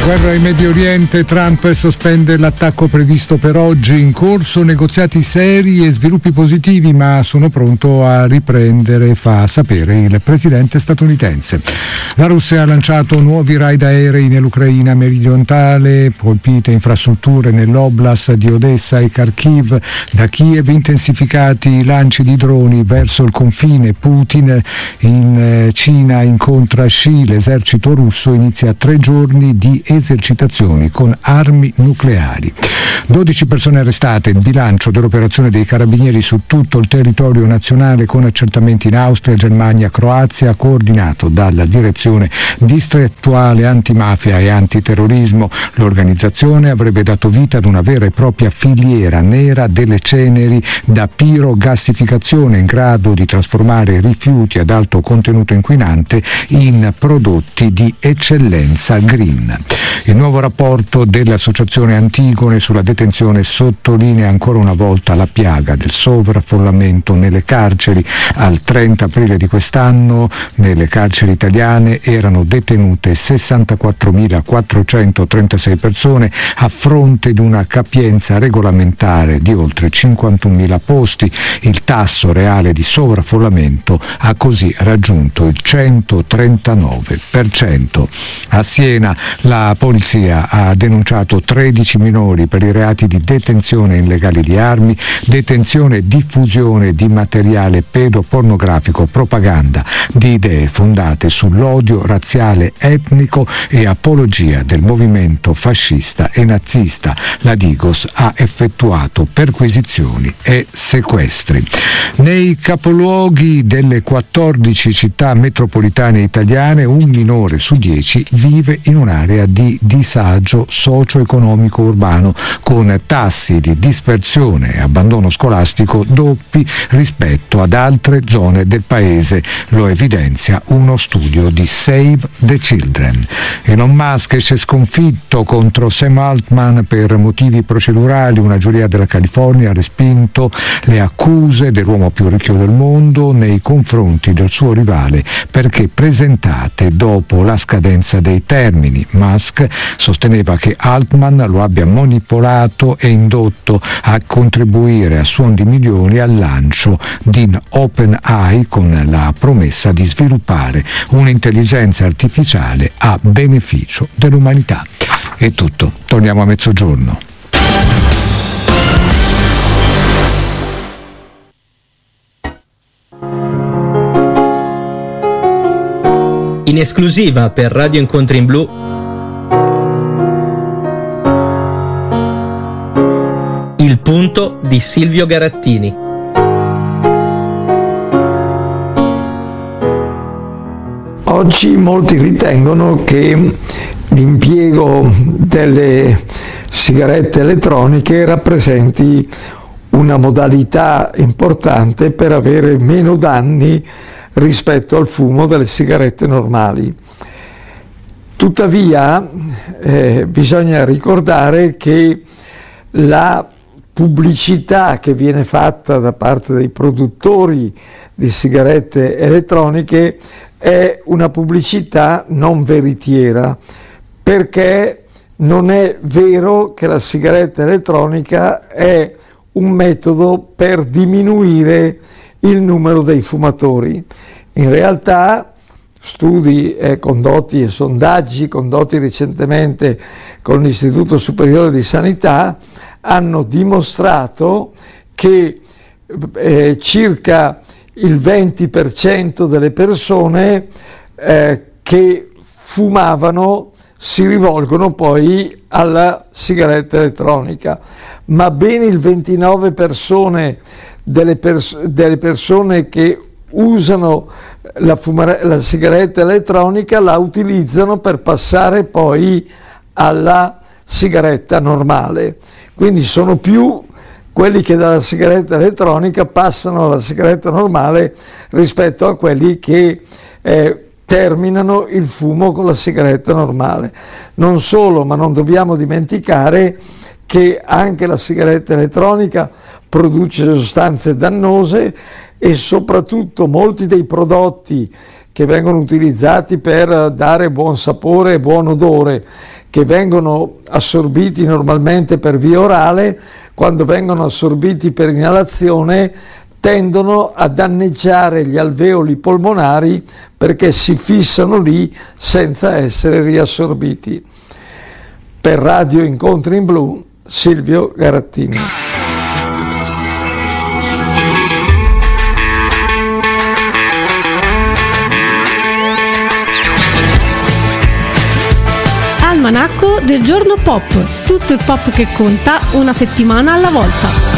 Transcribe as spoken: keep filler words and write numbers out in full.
Guerra in Medio Oriente, Trump sospende l'attacco previsto per oggi, in corso negoziati seri e sviluppi positivi, ma sono pronto a riprendere, fa sapere il presidente statunitense. La Russia ha lanciato nuovi raid aerei nell'Ucraina meridionale, colpite infrastrutture nell'oblast di Odessa e Kharkiv. Da Kiev intensificati i lanci di droni verso il confine. Putin in Cina incontra Xi, l'esercito russo inizia tre giorni di esercitazioni con armi nucleari. dodici persone arrestate, il bilancio dell'operazione dei carabinieri su tutto il territorio nazionale con accertamenti in Austria, Germania, Croazia, coordinato dalla direzione distrettuale antimafia e antiterrorismo. L'organizzazione avrebbe dato vita ad una vera e propria filiera nera delle ceneri da pirogassificazione in grado di trasformare rifiuti ad alto contenuto inquinante in prodotti di eccellenza green. Il nuovo rapporto dell'Associazione Antigone sulla detenzione sottolinea ancora una volta la piaga del sovraffollamento nelle carceri. Al trenta aprile di quest'anno nelle carceri italiane erano detenute sessantaquattromilaquattrocentotrentasei persone a fronte di una capienza regolamentare di oltre cinquantunomila posti. Il tasso reale di sovraffollamento ha così raggiunto il centotrentanove per cento. A Siena la polizia ha denunciato tredici minori per i reati di detenzione illegale di armi, detenzione e diffusione di materiale pedopornografico, propaganda di idee fondate sull'odio razziale, etnico e apologia del movimento fascista e nazista. La Digos ha effettuato perquisizioni e sequestri. Nei capoluoghi delle quattordici città metropolitane italiane un minore su dieci vive in un'area di disagio socio-economico urbano, con tassi di dispersione e abbandono scolastico doppi rispetto ad altre zone del paese. Lo evidenzia uno studio di Save the Children. Elon Musk esce sconfitto contro Sam Altman per motivi procedurali. Una giuria della California ha respinto le accuse dell'uomo più ricco del mondo nei confronti del suo rivale perché presentate dopo la scadenza dei termini. Musk sosteneva che Altman lo abbia manipolato e indotto a contribuire a suon di milioni al lancio di OpenAI con la promessa di sviluppare un'intelligenza artificiale a beneficio dell'umanità. È tutto, torniamo a mezzogiorno. In esclusiva per Radio Incontri in Blu, Il punto di Silvio Garattini. Oggi molti ritengono che l'impiego delle sigarette elettroniche rappresenti una modalità importante per avere meno danni rispetto al fumo delle sigarette normali. Tuttavia eh, bisogna ricordare che la pubblicità che viene fatta da parte dei produttori di sigarette elettroniche è una pubblicità non veritiera, perché non è vero che la sigaretta elettronica è un metodo per diminuire il numero dei fumatori. In realtà studi eh, condotti e sondaggi condotti recentemente con l'Istituto Superiore di Sanità hanno dimostrato che eh, circa il venti per cento delle persone eh, che fumavano si rivolgono poi alla sigaretta elettronica, ma ben il ventinove per cento delle, pers- delle persone che usano la, fumare- la sigaretta elettronica la utilizzano per passare poi alla sigaretta normale. Quindi sono più quelli che dalla sigaretta elettronica passano alla sigaretta normale rispetto a quelli che eh, terminano il fumo con la sigaretta normale. Non solo, ma non dobbiamo dimenticare che anche la sigaretta elettronica produce sostanze dannose e soprattutto molti dei prodotti che vengono utilizzati per dare buon sapore e buon odore, che vengono assorbiti normalmente per via orale, quando vengono assorbiti per inalazione tendono a danneggiare gli alveoli polmonari perché si fissano lì senza essere riassorbiti. Per Radio Incontri in Blu, Silvio Garattini. Almanacco del giorno pop, tutto il pop che conta una settimana alla volta.